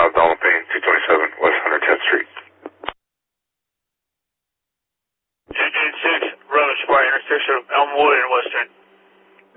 Donald Payne, 227 West 110th Street. 286, Road Square, intersection of Elmwood and Western.